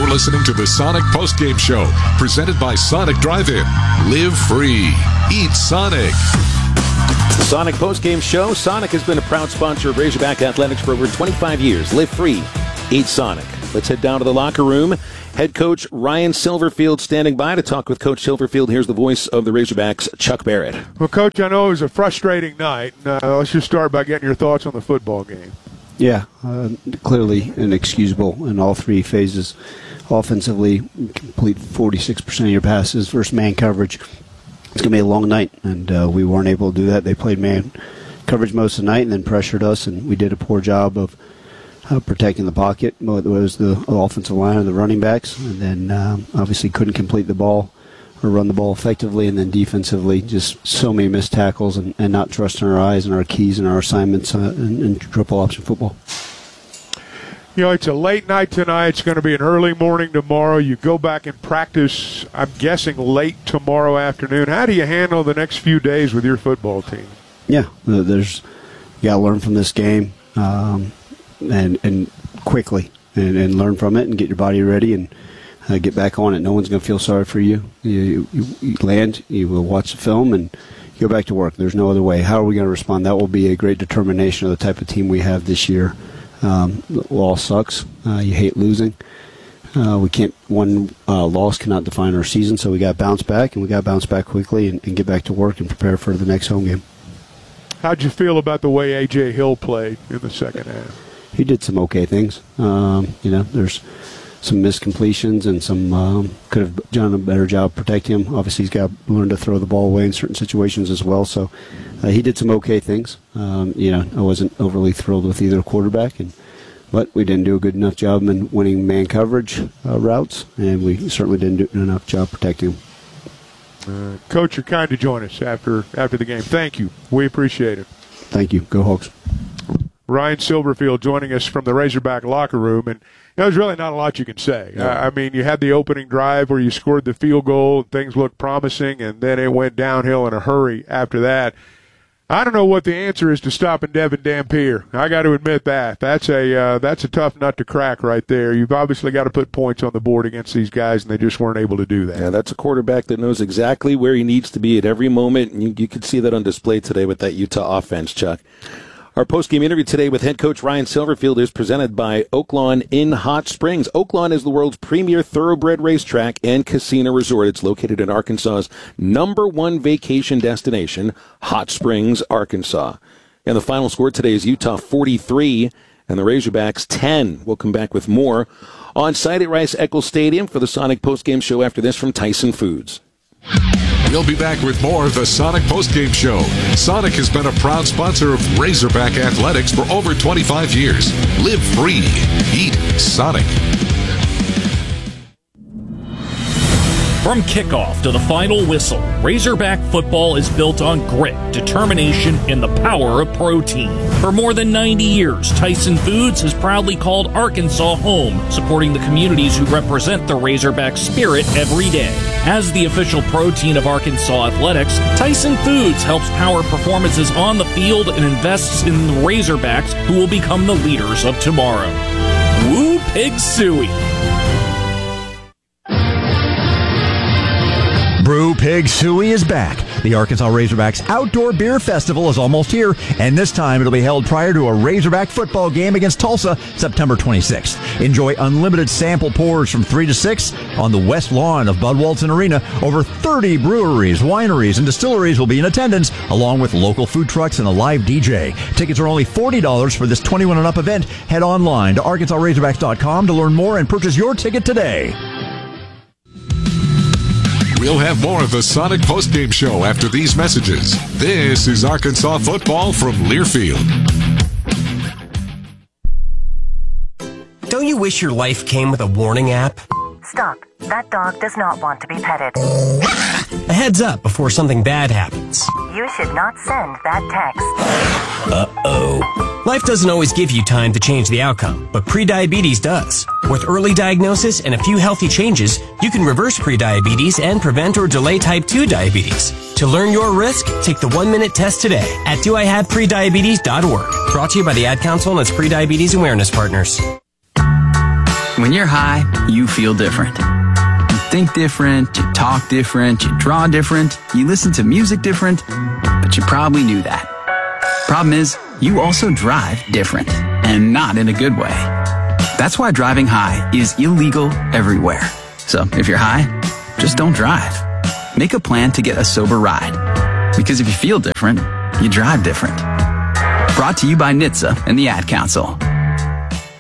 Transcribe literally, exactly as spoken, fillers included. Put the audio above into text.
You're listening to the Sonic Postgame Show, presented by Sonic Drive-In. Live free. Eat Sonic. The Sonic Postgame Show. Sonic has been a proud sponsor of Razorback Athletics for over twenty-five years. Live free. Eat Sonic. Let's head down to the locker room. Head coach Ryan Silverfield standing by to talk with Coach Silverfield. Here's the voice of the Razorbacks, Chuck Barrett. Well, Coach, I know it was a frustrating night. Uh, let's just start by getting your thoughts on the football game. Yeah, uh, clearly inexcusable in all three phases. Offensively, complete forty-six percent of your passes versus man coverage. It's going to be a long night, and uh, we weren't able to do that. They played man coverage most of the night and then pressured us, and we did a poor job of uh, protecting the pocket. It was the offensive line and the running backs, and then um, obviously couldn't complete the ball or run the ball effectively, and then defensively, just so many missed tackles and, and not trusting our eyes and our keys and our assignments uh, in, in triple option football. You know, it's a late night tonight. It's going to be an early morning tomorrow. You go back and practice, I'm guessing, late tomorrow afternoon. How do you handle the next few days with your football team? Yeah, there's you got to learn from this game um, and and quickly and, and learn from it and get your body ready and Uh, get back on it. No one's going to feel sorry for you. You, you. you land, you will watch the film, and go back to work. There's no other way. How are we going to respond? That will be a great determination of the type of team we have this year. Um, loss sucks. Uh, you hate losing. Uh, we can't. One uh, loss cannot define our season, so we got to bounce back, and we got to bounce back quickly and, and get back to work and prepare for the next home game. How'd you feel about the way A J Hill played in the second half? He did some okay things. Um, you know, there's some missed completions and some um, could have done a better job protecting him. Obviously, he's got to learn to throw the ball away in certain situations as well. So uh, he did some okay things. Um, you know, I wasn't overly thrilled with either quarterback, and but we didn't do a good enough job in winning man coverage uh, routes, and we certainly didn't do enough job protecting him. Uh, Coach, you're kind to join us after after the game. Thank you. We appreciate it. Thank you. Go Hawks. Ryan Silverfield joining us from the Razorback locker room, and you know, there's really not a lot you can say. No. I mean, you had the opening drive where you scored the field goal, and things looked promising, and then it went downhill in a hurry after that. I don't know what the answer is to stopping Devin Dampier. I got to admit that. That's a uh, that's a tough nut to crack right there. You've obviously got to put points on the board against these guys, and they just weren't able to do that. Yeah, that's a quarterback that knows exactly where he needs to be at every moment, and you, you could see that on display today with that Utah offense, Chuck. Our post-game interview today with head coach Ryan Silverfield is presented by Oaklawn in Hot Springs. Oaklawn is the world's premier thoroughbred racetrack and casino resort. It's located in Arkansas's number one vacation destination, Hot Springs, Arkansas. And the final score today is Utah forty-three and the Razorbacks ten. We'll come back with more on site at Rice-Eccles Stadium for the Sonic post-game show after this from Tyson Foods. We'll be back with more of the Sonic Postgame Show. Sonic has been a proud sponsor of Razorback Athletics for over twenty-five years. Live free. Eat Sonic. From kickoff to the final whistle, Razorback football is built on grit, determination, and the power of protein. For more than ninety years, Tyson Foods has proudly called Arkansas home, supporting the communities who represent the Razorback spirit every day. As the official protein of Arkansas athletics, Tyson Foods helps power performances on the field and invests in the Razorbacks who will become the leaders of tomorrow. Woo Pig Suey! Brew Pig Suey is back. The Arkansas Razorbacks Outdoor Beer Festival is almost here, and this time it'll be held prior to a Razorback football game against Tulsa, September twenty-sixth. Enjoy unlimited sample pours from three to six on the west lawn of Bud Walton Arena. Over thirty breweries, wineries, and distilleries will be in attendance, along with local food trucks and a live D J. Tickets are only forty dollars for this twenty-one and up event. Head online to arkansas razorbacks dot com to learn more and purchase your ticket today. We'll have more of the Sonic Postgame Show after these messages. This is Arkansas football from Learfield. Don't you wish your life came with a warning app? Stop. That dog does not want to be petted. A heads up before something bad happens. You should not send that text. Uh-oh. Life doesn't always give you time to change the outcome, but prediabetes does. With early diagnosis and a few healthy changes, you can reverse prediabetes and prevent or delay type two diabetes. To learn your risk, take the one-minute test today at do I have prediabetes dot org. Brought to you by the Ad Council and its prediabetes awareness partners. When you're high, you feel different. You think different, you talk different, you draw different, you listen to music different, but you probably knew that. Problem is, you also drive different, and not in a good way. That's why driving high is illegal everywhere. So if you're high, just don't drive. Make a plan to get a sober ride. Because if you feel different, you drive different. Brought to you by N H T S A and the Ad Council.